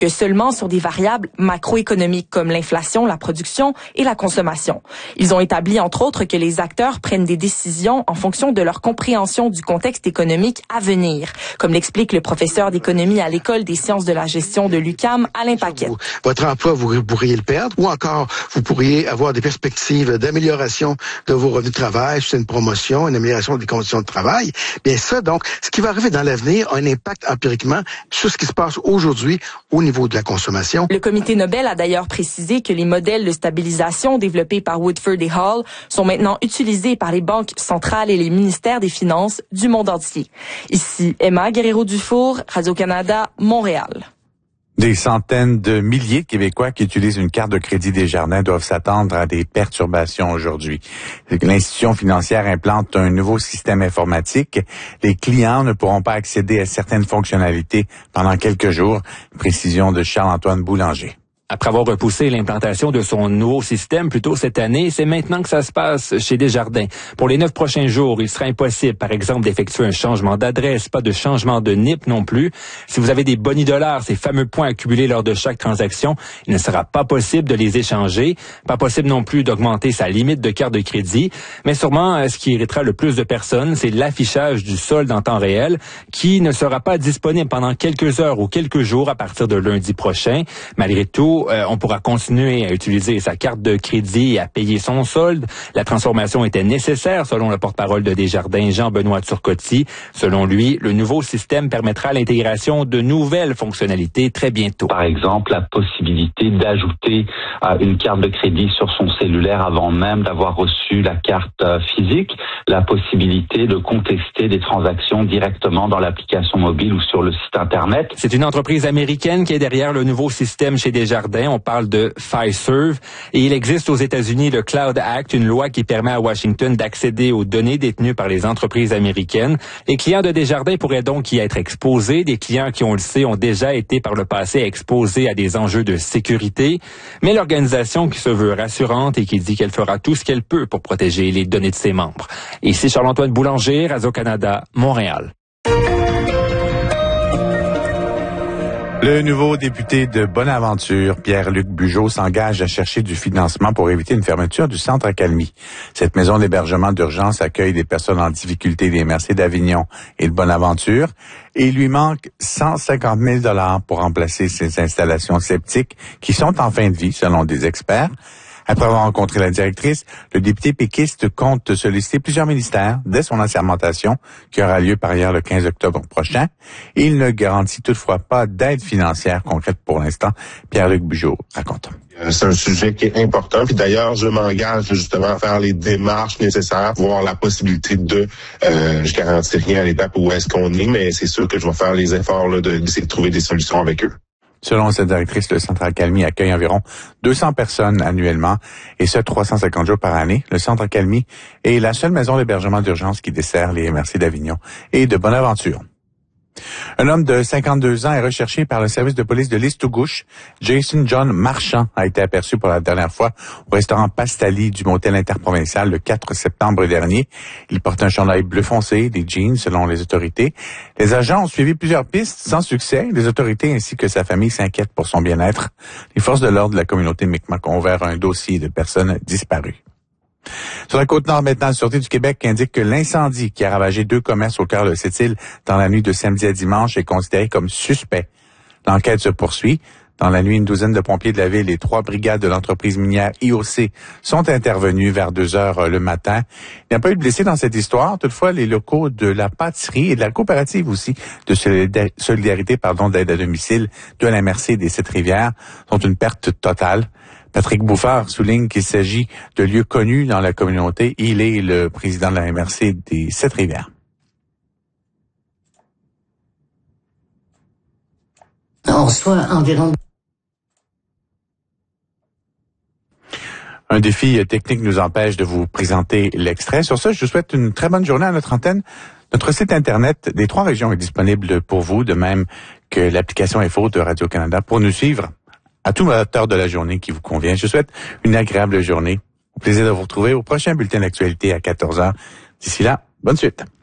que seulement sur des variables macroéconomiques comme l'inflation, la production et la consommation. Ils ont établi, entre autres, que les acteurs prennent des décisions en fonction de leur compréhension du contexte économique à venir, comme l'explique le professeur d'économie à l'École des sciences de la gestion de l'UQAM, Alain Paquette. Votre emploi, vous pourriez le perdre, ou encore, vous pourriez avoir des perspectives d'amélioration de vos revenus de travail, c'est une promotion, une amélioration des conditions de travail. Bien ça, donc, ce qui va arriver dans l'avenir a un impact empiriquement sur ce qui se passe aujourd'hui au niveau de la consommation. Le comité Nobel a d'ailleurs précisé que les modèles de stabilisation développés par Woodford et Hall sont maintenant utilisés par les banques centrales et les ministères des Finances du monde entier. Ici, Emma Guerrero-Dufour, Radio-Canada, Montréal. Des centaines de milliers de Québécois qui utilisent une carte de crédit Desjardins doivent s'attendre à des perturbations aujourd'hui. L'institution financière implante un nouveau système informatique. Les clients ne pourront pas accéder à certaines fonctionnalités pendant quelques jours. Précision de Charles-Antoine Boulanger. Après avoir repoussé l'implantation de son nouveau système plus tôt cette année, c'est maintenant que ça se passe chez Desjardins. Pour les 9 prochains jours, il sera impossible, par exemple, d'effectuer un changement d'adresse, pas de changement de NIP non plus. Si vous avez des bonus dollars, ces fameux points accumulés lors de chaque transaction, il ne sera pas possible de les échanger. Pas possible non plus d'augmenter sa limite de carte de crédit. Mais sûrement, ce qui irritera le plus de personnes, c'est l'affichage du solde en temps réel, qui ne sera pas disponible pendant quelques heures ou quelques jours à partir de lundi prochain. Malgré tout, on pourra continuer à utiliser sa carte de crédit et à payer son solde. La transformation était nécessaire, selon le porte-parole de Desjardins, Jean-Benoît Turcotte. Selon lui, le nouveau système permettra l'intégration de nouvelles fonctionnalités très bientôt. Par exemple, la possibilité d'ajouter une carte de crédit sur son cellulaire avant même d'avoir reçu la carte physique, la possibilité de contester des transactions directement dans l'application mobile ou sur le site Internet. C'est une entreprise américaine qui est derrière le nouveau système chez Desjardins. On parle de Fiserv et il existe aux États-Unis le Cloud Act, une loi qui permet à Washington d'accéder aux données détenues par les entreprises américaines. Les clients de Desjardins pourraient donc y être exposés. Des clients qui, on le sait, ont déjà été par le passé exposés à des enjeux de sécurité. Mais l'organisation qui se veut rassurante et qui dit qu'elle fera tout ce qu'elle peut pour protéger les données de ses membres. Ici Charles-Antoine Boulanger, Radio-Canada, Montréal. Le nouveau député de Bonaventure, Pierre-Luc Bugeaud, s'engage à chercher du financement pour éviter une fermeture du centre Accalmie. Cette maison d'hébergement d'urgence accueille des personnes en difficulté des MRC d'Avignon et de Bonaventure et il lui manque 150 000 $ pour remplacer ces installations septiques qui sont en fin de vie, selon des experts. Après avoir rencontré la directrice, le député péquiste compte solliciter plusieurs ministères dès son assermentation, qui aura lieu par ailleurs le 15 octobre prochain. Il ne garantit toutefois pas d'aide financière concrète pour l'instant. Pierre-Luc Bugeaud raconte. C'est un sujet qui est important. Puis d'ailleurs, je m'engage justement à faire les démarches nécessaires pour avoir la possibilité de, je garantis rien à l'étape où est-ce qu'on est, mais c'est sûr que je vais faire les efforts là, d'essayer de trouver des solutions avec eux. Selon cette directrice, le centre Accalmie accueille environ 200 personnes annuellement et ce 350 jours par année. Le centre Accalmie est la seule maison d'hébergement d'urgence qui dessert les MRC d'Avignon et de Bonaventure. Un homme de 52 ans est recherché par le service de police de Listowgouche. Jason John Marchand a été aperçu pour la dernière fois au restaurant Pastali du motel interprovincial le 4 septembre dernier. Il portait un chandail bleu foncé, des jeans selon les autorités. Les agents ont suivi plusieurs pistes sans succès. Les autorités ainsi que sa famille s'inquiètent pour son bien-être. Les forces de l'ordre de la communauté Mi'kmaq ont ouvert un dossier de personnes disparues. Sur la Côte-Nord, maintenant, la Sûreté du Québec indique que l'incendie qui a ravagé 2 commerces au cœur de cette île dans la nuit de samedi à dimanche est considéré comme suspect. L'enquête se poursuit. Dans la nuit, une douzaine de pompiers de la ville et 3 brigades de l'entreprise minière IOC sont intervenus vers 2 heures le matin. Il n'y a pas eu de blessés dans cette histoire. Toutefois, les locaux de la pâtisserie et de la coopérative aussi de solidarité, d'aide à domicile de la MRC des Sept-Rivières sont une perte totale. Patrick Bouffard souligne qu'il s'agit de lieux connus dans la communauté. Il est le président de la MRC des Sept-Rivières. On reçoit environ... Un défi technique nous empêche de vous présenter l'extrait. Sur ce, je vous souhaite une très bonne journée à notre antenne. Notre site Internet des 3 régions est disponible pour vous, de même que l'application Info de Radio-Canada pour nous suivre à tout heure de la journée qui vous convient. Je vous souhaite une agréable journée. Au plaisir de vous retrouver au prochain bulletin d'actualité à 14h. D'ici là, bonne suite.